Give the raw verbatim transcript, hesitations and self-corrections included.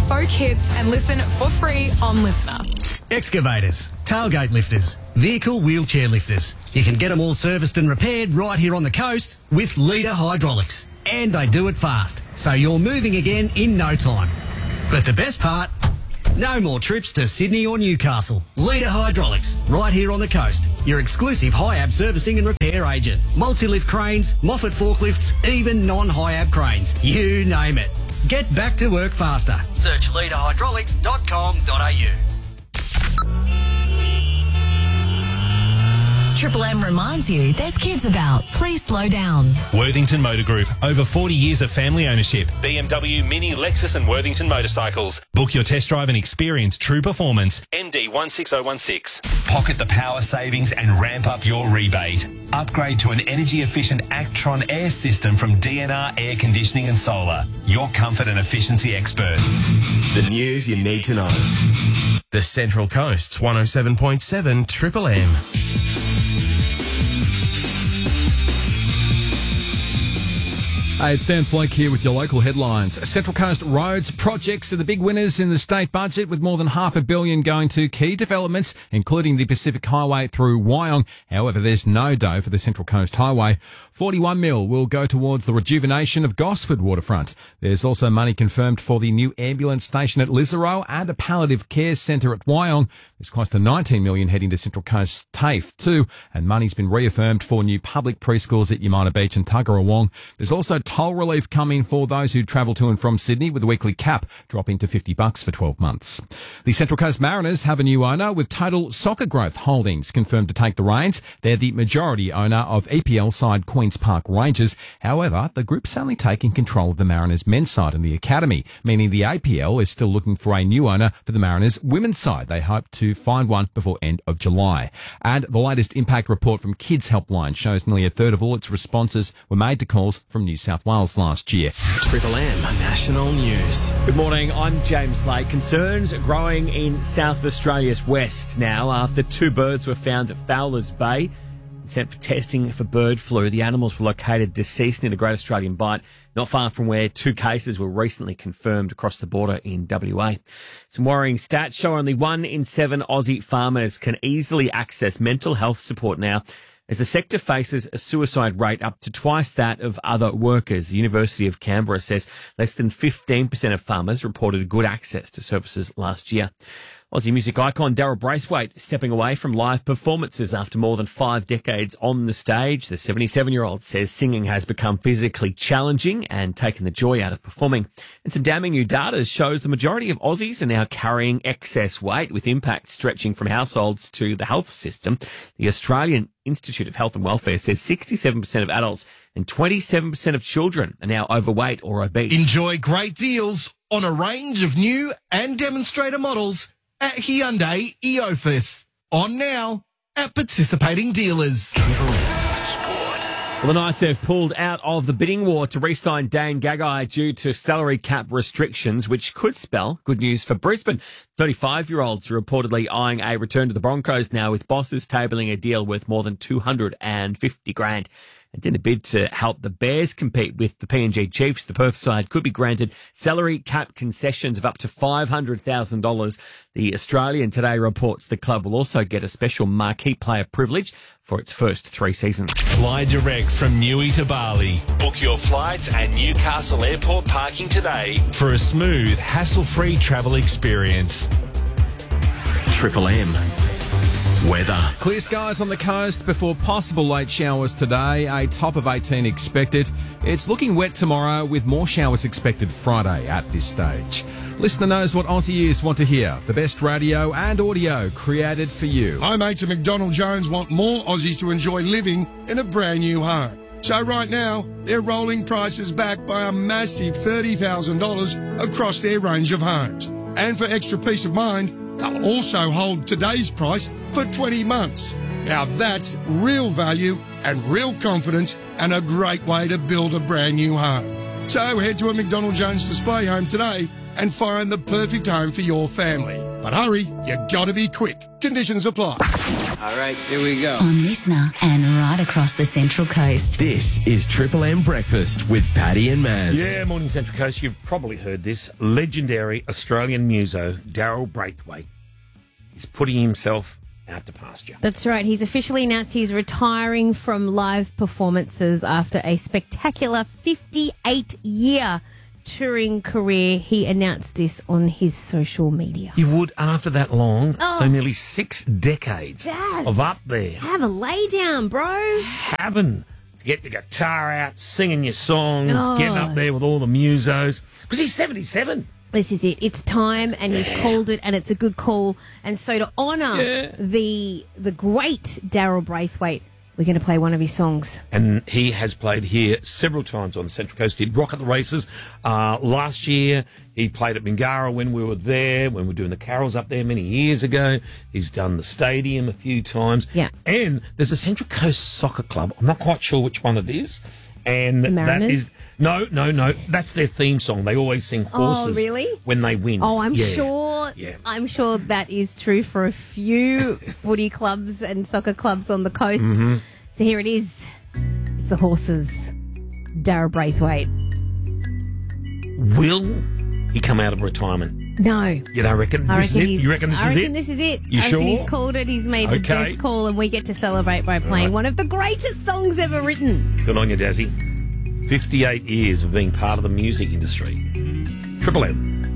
folk hits and listen for free on Listener. Excavators, tailgate lifters, vehicle wheelchair lifters. You can get them all serviced and repaired right here on the coast with Leader Hydraulics. And they do it fast, so you're moving again in no time. But the best part, no more trips to Sydney or Newcastle. Leader Hydraulics, right here on the coast. Your exclusive high-ab servicing and repair agent. Multi-lift cranes, Moffat forklifts, even non-high-ab cranes. You name it. Get back to work faster. Search leader hydraulics dot com dot a u. Triple M reminds you there's kids about. Please slow down. Worthington Motor Group. Over forty years of family ownership. B M W, Mini, Lexus and Worthington motorcycles. Book your test drive and experience true performance. M D one six zero one six. Pocket the power savings and ramp up your rebate. Upgrade to an energy-efficient Actron air system from D N R Air Conditioning and Solar. Your comfort and efficiency experts. The news you need to know. The Central Coast's one oh seven point seven Triple M. Hey, it's Dan Flake here with your local headlines. Central Coast roads projects are the big winners in the state budget, with more than half a billion going to key developments, including the Pacific Highway through Wyong. However, there's no dough for the Central Coast Highway. forty-one mil will go towards the rejuvenation of Gosford waterfront. There's also money confirmed for the new ambulance station at Lisarow and a palliative care centre at Wyong. There's close to nineteen million heading to Central Coast TAFE too, and money's been reaffirmed for new public preschools at Yamina Beach and Tuggerawong. There's also toll relief coming for those who travel to and from Sydney, with the weekly cap dropping to fifty bucks for twelve months. The Central Coast Mariners have a new owner, with Total Soccer Growth Holdings confirmed to take the reins. They're the majority owner of E P L side Queen's Park Rangers. However, the group's only taking control of the Mariners men's side and the academy, meaning the A P L is still looking for a new owner for the Mariners women's side. They hope to find one before end of July. And the latest impact report from Kids Helpline shows nearly a third of all its responses were made to calls from New South Wales last year. Triple M National News. Good morning, I'm James Lake. Concerns growing in South Australia's west now after two birds were found at Fowler's Bay and sent for testing for bird flu. The animals were located deceased near the Great Australian Bight, not far from where two cases were recently confirmed across the border in W A. Some worrying stats show only one in seven Aussie farmers can easily access mental health support now, as the sector faces a suicide rate up to twice that of other workers. The University of Canberra says less than fifteen percent of farmers reported good access to services last year. Aussie music icon Daryl Braithwaite stepping away from live performances after more than five decades on the stage. The seventy-seven-year-old says singing has become physically challenging and taken the joy out of performing. And some damning new data shows the majority of Aussies are now carrying excess weight, with impact stretching from households to the health system. The Australian Institute of Health and Welfare says sixty-seven percent of adults and twenty-seven percent of children are now overweight or obese. Enjoy great deals on a range of new and demonstrator models at Hyundai Eofus. On now at participating dealers. Well, the Knights have pulled out of the bidding war to re-sign Dane Gagai due to salary cap restrictions, which could spell good news for Brisbane. thirty-five-year-olds are reportedly eyeing a return to the Broncos now, with bosses tabling a deal worth more than two hundred fifty grand. And in a bid to help the Bears compete with the P N G Chiefs, the Perth side could be granted salary cap concessions of up to five hundred thousand dollars. The Australian today reports the club will also get a special marquee player privilege for its first three seasons. Fly direct from Newey to Bali. Book your flights at Newcastle Airport parking today for a smooth, hassle-free travel experience. Triple M weather. Clear skies on the coast before possible late showers today. A top of eighteen expected. It's looking wet tomorrow, with more showers expected Friday at this stage. Listener knows what Aussie ears want to hear. The best radio and audio created for you. Hi mates at McDonald Jones want more Aussies to enjoy living in a brand new home. So right now, they're rolling prices back by a massive thirty thousand dollars across their range of homes. And for extra peace of mind, they'll also hold today's price for twenty months. Now that's real value and real confidence, and a great way to build a brand new home. So head to a McDonald Jones display home today and find the perfect home for your family. But hurry, you gotta be quick. Conditions apply. All right, here we go. On Listener and right across the Central Coast. This is Triple M Breakfast with Paddy and Maz. Yeah, morning Central Coast. You've probably heard this. Legendary Australian muso Daryl Braithwaite is putting himself out to pasture. That's right. He's officially announced he's retiring from live performances after a spectacular fifty-eight year touring career. He announced this on his social media. You would after that long, Oh. so nearly six decades Daz, of up there. Have a lay down, bro. Having to get the guitar out, singing your songs, Oh. getting up there with all the musos. Because he's seventy-seven. This is it. It's time, and he's called it, and it's a good call. And so to honour Yeah. the the great Daryl Braithwaite, we're going to play one of his songs. And he has played here several times on the Central Coast. Did Rock at the Races uh, last year. He played at Mingara when we were there, when we were doing the carols up there many years ago. He's done the stadium a few times. Yeah. And there's a Central Coast Soccer Club. I'm not quite sure which one it is. And The that Mariners? is... No, no, no. That's their theme song. They always sing horses Oh, really? when they win. Oh, I'm Yeah. sure. Yeah. I'm sure that is true for a few footy clubs and soccer clubs on the coast. Mhm. So here it is. It's the horses. Daryl Braithwaite. Will he come out of retirement? No. You don't reckon? I This is reckon it? he's- You reckon this I is reckon it? this is it. You I reckon sure? he's called it. He's made the Okay. best call, and we get to celebrate by playing right. one of the greatest songs ever written. Good on you, Dazzy. fifty-eight years of being part of the music industry. Triple M.